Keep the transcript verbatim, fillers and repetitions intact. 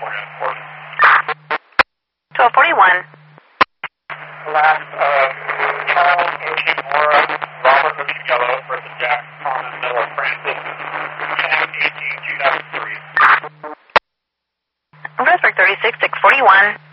twelve forty-one. Last, uh, Charles Ocean Aura, Robert Ocean Yellow for the Jack on Miller Francis, ten eighteen two thousand three. Prospect thirty-six, six forty-one.